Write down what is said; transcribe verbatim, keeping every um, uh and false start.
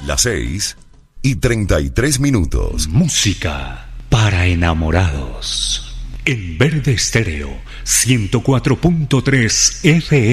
Las seis y treinta y tres minutos. Música para enamorados. En Verde Estéreo ciento cuatro punto tres F M.